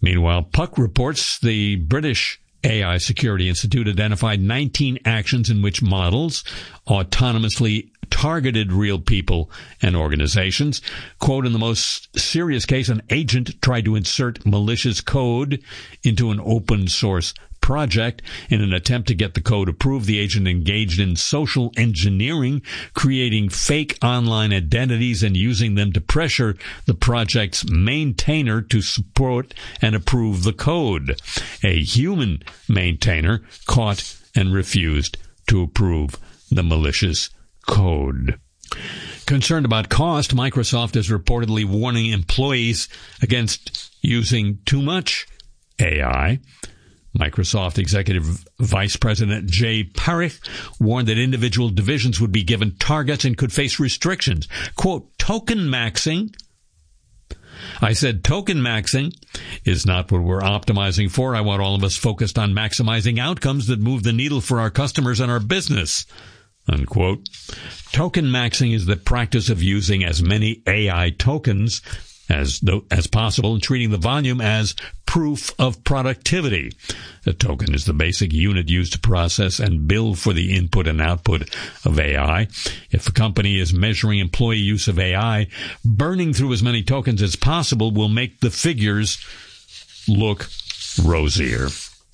Meanwhile, Puck reports the British AI Security Institute identified 19 actions in which models autonomously targeted real people and organizations. Quote, in the most serious case, an agent tried to insert malicious code into an open source project. In an attempt to get the code approved, the agent engaged in social engineering, creating fake online identities and using them to pressure the project's maintainer to support and approve the code. A human maintainer caught and refused to approve the malicious code. Concerned about cost, Microsoft is reportedly warning employees against using too much AI. Microsoft Executive Vice President Jay Parikh warned that individual divisions would be given targets and could face restrictions. Quote, token maxing. I said token maxing is not what we're optimizing for. I want all of us focused on maximizing outcomes that move the needle for our customers and our business. Unquote. Token maxing is the practice of using as many AI tokens as possible and treating the volume as proof of productivity. A token is the basic unit used to process and bill for the input and output of AI. If a company is measuring employee use of AI, burning through as many tokens as possible will make the figures look rosier.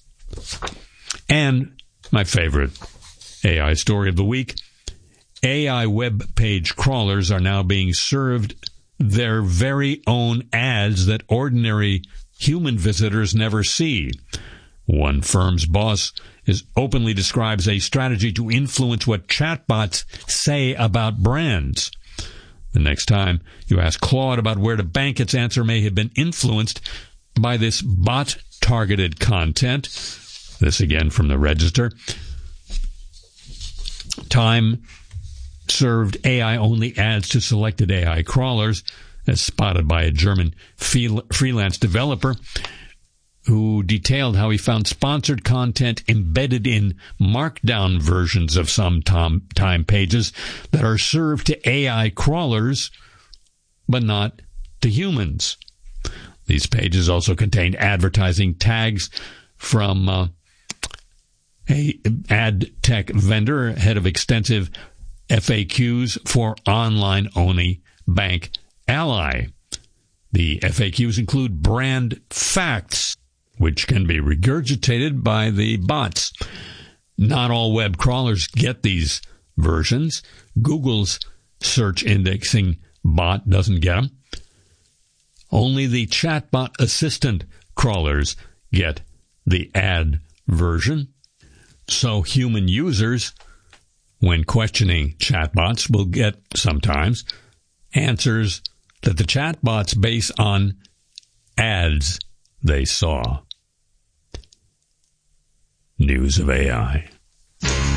And my favorite AI story of the week, AI web page crawlers are now being served their very own ads that ordinary human visitors never see. One firm's boss openly describes a strategy to influence what chatbots say about brands. The next time you ask Claude about where to bank, its answer may have been influenced by this bot-targeted content. This again from the Register. Time served AI-only ads to selected AI crawlers, as spotted by a German freelance developer who detailed how he found sponsored content embedded in markdown versions of some time pages that are served to AI crawlers, but not to humans. These pages also contained advertising tags from a ad tech vendor, head of extensive FAQs for online-only bank Ally. The FAQs include brand facts, which can be regurgitated by the bots. Not all web crawlers get these versions. Google's search indexing bot doesn't get them. Only the chatbot assistant crawlers get the ad version. So human users, when questioning chatbots, will get sometimes answers that the chatbots base on ads they saw. News of AI.